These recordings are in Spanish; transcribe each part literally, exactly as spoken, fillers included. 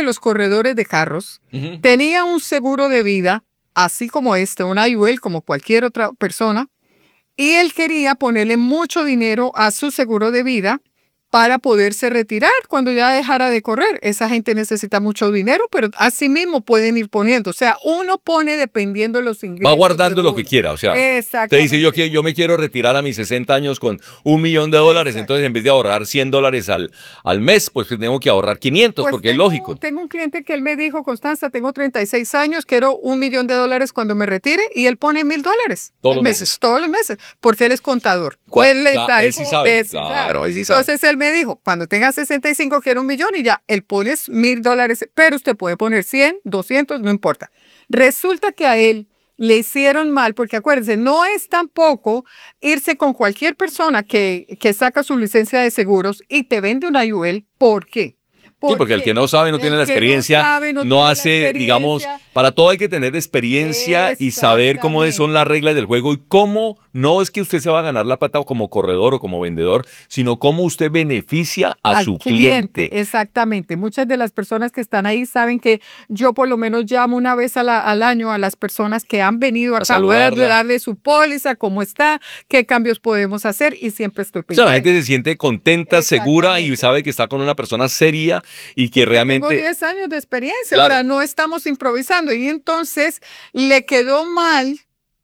los corredores de carros Ujú. tenía un seguro de vida, así como este, un I U L, como cualquier otra persona, y él quería ponerle mucho dinero a su seguro de vida para poderse retirar cuando ya dejara de correr. Esa gente necesita mucho dinero, pero así mismo pueden ir poniendo. O sea, uno pone dependiendo de los ingresos. Va guardando de lo uno. que quiera, o sea, te Exactamente. dice yo, que yo me quiero retirar a mis sesenta años con un millón de dólares, Exacto. entonces en vez de ahorrar cien dólares al, al mes, pues tengo que ahorrar quinientos, Pues porque es tengo, lógico. tengo un cliente que él me dijo, Constanza, tengo treinta y seis años, quiero un millón de dólares cuando me retire, y él pone mil dólares. Todos los meses, meses. Todos los meses, porque él es contador. Cua- Él, le cla- está- él sí sabe, él sí sabe. claro, él sí sabe. Entonces él me dijo, cuando tenga sesenta y cinco quiero un millón, y ya, él pone mil dólares, pero usted puede poner cien, doscientos, no importa. Resulta que a él le hicieron mal, porque acuérdense, no es tampoco irse con cualquier persona que, que saca su licencia de seguros y te vende una I U L. ¿Por qué? Sí, porque el que no sabe, no tiene la El que no experiencia, sabe, no no tiene la hace, digamos, experiencia. para todo hay que tener experiencia y saber cómo es- son las reglas del juego y cómo, no es que usted se va a ganar la plata como corredor o como vendedor, sino cómo usted beneficia a Al su cliente. Exactamente. Muchas de las personas que están ahí saben que yo por lo menos llamo una vez a la- al año a las personas que han venido a, A saludar, saludarla. darle su póliza, cómo está, qué cambios podemos hacer, y siempre estoy O sea, la pendiente. gente se siente contenta, segura y Exactamente. sabe que está con una persona seria y que Tengo realmente... diez años de experiencia, Claro. o sea, no estamos improvisando. Y entonces le quedó mal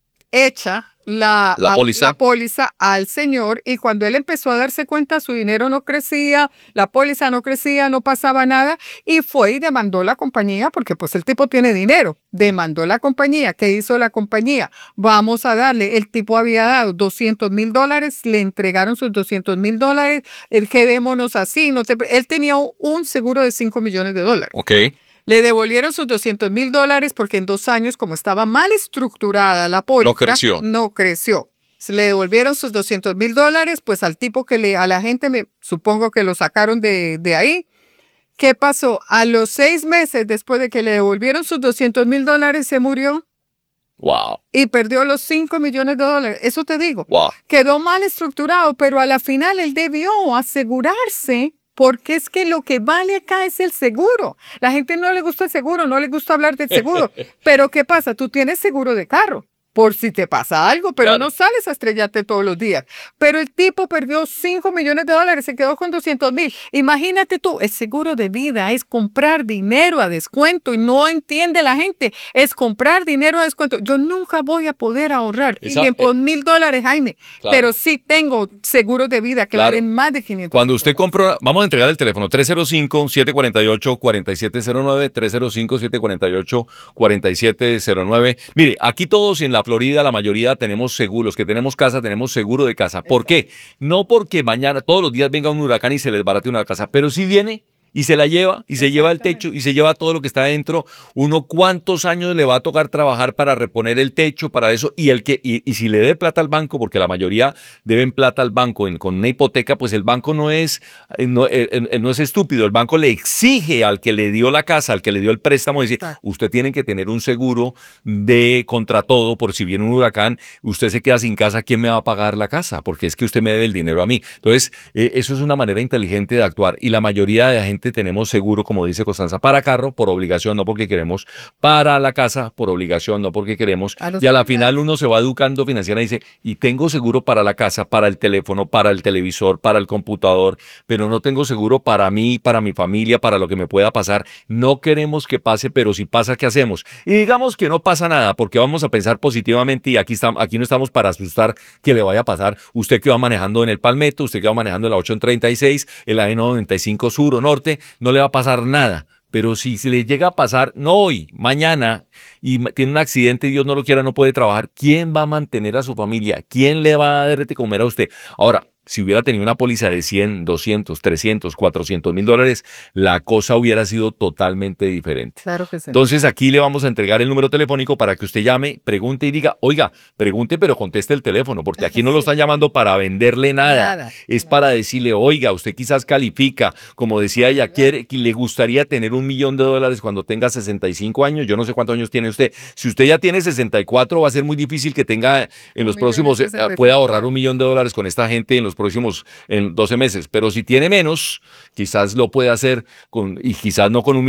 hecha la, La a- póliza. la póliza al señor, y cuando él empezó a darse cuenta, su dinero no crecía, la póliza no crecía, no pasaba nada, y fue y demandó la compañía, porque pues el tipo tiene dinero, demandó la compañía. ¿Qué hizo la compañía? Vamos a darle, el tipo había dado doscientos mil dólares, le entregaron sus doscientos mil dólares, el quedémonos así, no te, él tenía un seguro de cinco millones de dólares. Ok. Le devolvieron sus doscientos mil dólares porque en dos años, como estaba mal estructurada la póliza, No creció. No creció. Se le devolvieron sus doscientos mil dólares, pues al tipo que le, a la gente, me supongo que lo sacaron de, de ahí. ¿Qué pasó? A los seis meses después de que le devolvieron sus doscientos mil dólares, se murió Wow. y perdió los cinco millones de dólares. Eso te digo. Wow. Quedó mal estructurado, pero a la final él debió asegurarse, porque es que lo que vale acá es el seguro. La gente no le gusta el seguro, no le gusta hablar del seguro. Pero ¿qué pasa? Tú tienes seguro de carro por si te pasa algo, pero Claro. no sales a estrellarte todos los días. Pero el tipo perdió cinco millones de dólares, se quedó con doscientos mil. Imagínate tú, el seguro de vida es comprar dinero a descuento, y no entiende la gente. Es comprar dinero a descuento. Yo nunca voy a poder ahorrar Esa- y bien por mil dólares, Jaime, Claro. pero sí tengo seguros de vida que Claro. valen más de quinientos. Cuando usted compra, vamos a entregar el teléfono tres cero cinco, siete cuatro ocho, cuatro siete cero nueve, tres cero cinco, siete cuatro ocho, cuatro siete cero nueve. Mire, aquí todos en la Florida, la mayoría tenemos seguros, que tenemos casa, tenemos seguro de casa. ¿Por qué? No porque mañana, todos los días venga un huracán y se les barate una casa, pero si viene y se la lleva, y se lleva el techo, y se lleva todo lo que está adentro, uno cuántos años le va a tocar trabajar para reponer el techo, para eso, y el que y, y si le dé plata al banco, porque la mayoría deben plata al banco en, con una hipoteca, pues el banco no es, eh, no, eh, eh, no es estúpido, el banco le exige al que le dio la casa, al que le dio el préstamo, decir, Exacto. usted tiene que tener un seguro de contra todo, por si viene un huracán, usted se queda sin casa, ¿quién me va a pagar la casa? Porque es que usted me debe el dinero a mí. Entonces, eh, eso es una manera inteligente de actuar, y la mayoría de la gente tenemos seguro, como dice Constanza, para carro, por obligación, no porque queremos, para la casa, por obligación, no porque queremos, A los y a la familiares. final uno se va educando financiera y dice, y tengo seguro para la casa, para el teléfono, para el televisor, para el computador, pero no tengo seguro para mí, para mi familia, para lo que me pueda pasar. No queremos que pase, pero si pasa, ¿qué hacemos? Y digamos que no pasa nada, porque vamos a pensar positivamente, y aquí, estamos, aquí no estamos para asustar que le vaya a pasar. Usted que va manejando en el Palmetto, usted que va manejando en la ocho treinta y seis, en la E noventa y cinco Sur o Norte, no le va a pasar nada. Pero si se le llega a pasar, no hoy, mañana, y ma- tiene un accidente y Dios no lo quiera, no puede trabajar, ¿quién va a mantener a su familia? ¿Quién le va a dar de comer a usted? Ahora, si hubiera tenido una póliza de cien, doscientos, trescientos, cuatrocientos mil dólares, la cosa hubiera sido totalmente diferente. Claro que sí. Entonces aquí le vamos a entregar el número telefónico para que usted llame, pregunte y diga, oiga, pregunte pero conteste el teléfono, porque aquí no lo están llamando para venderle nada, Nada, es nada. para decirle, oiga, usted quizás califica, como decía ella, quiere, que le gustaría tener un millón de dólares cuando tenga sesenta y cinco años, yo no sé cuántos años tiene usted, si usted ya tiene sesenta y cuatro va a ser muy difícil que tenga en los millón próximos, y eh, sesenta y cinco. pueda ahorrar un millón de dólares con esta gente en los próximos en doce meses, pero si tiene menos, quizás lo puede hacer con, y quizás no con un